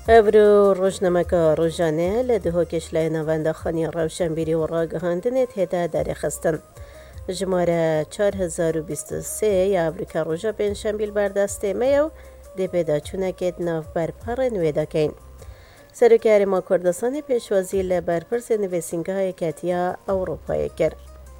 ابرو روزنامه‌ها روزانه لدهو کشلای نوانده خانی روشنبیری و راگهاندنت هدا در خستن. جماره 4023 یا امریکا روژا پنجشنبیل بردسته میو دی پیدا چونکت ناف برپر نویدا کین. سروکار ما کردستان پیشوازی لبرپرس نویسنگاه کتیا اروپای کرد.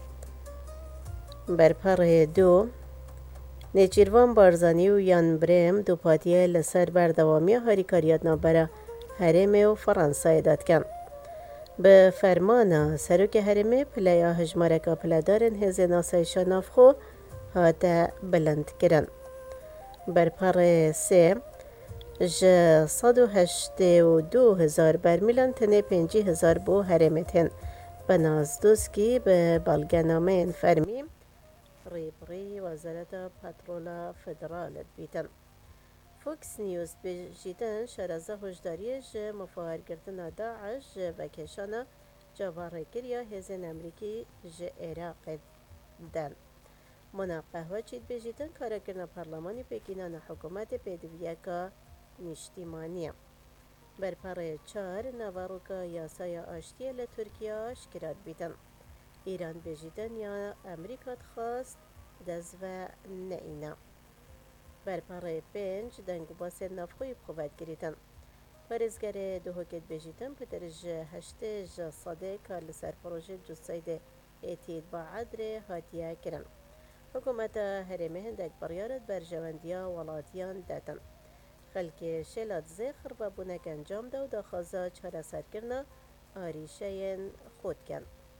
برپر دو نیچیروان بارزانی و یان بریم دو پاتیه لسر بردوامی هاریکاریات نابرا هرمه و فرانسای داد کن. به فرمان سروک هرمه پلیا هجمارکا پلدارن هزه ناسایشا نافخو هاته بلند کرن. برپر سه ج 182,000 برمیلان تنه 50,000 بو هرمه تن بنازدوسکی به بلگنامه فرمی ریبری وزارت پترول فدرال بیتن. فوکس نیوز بجیدن شرازه هشداری ج مفاهر کردن داعش و کشان جواره گریا هزین امریکی ج عراق دن. منا قهوه چید بجیدن کارا کرنا پارلمانی پیکینان حکومت پیدویکا نیشتیمانیه. برپر 4 نواروکا یاسای آشتیه لترکیه اشکرات بیتن. ایران بجیدن یا امریکا خواست دز و نینا. برپر 5 دنگو باس نافخوی بخواد گریتن. پرزگر دو هکت بجیدن پترج 8 جا صاده کار لسر پروژه جساید ایتید با عدر هاتیه کرن. حکومت هرمه هندک بریارت بر جواندیا ولاتیان داتن. خلک شلات زخر بابونک انجام دو داخازا چهار سر کرنا آریشین خود کن.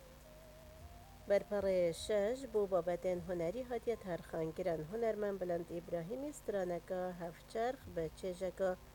برپر 6 بو بابتن هنری هاتیه ترخان کرن. هنرمن بلند ابراهیمی سترانکا هفچرخ به چجکا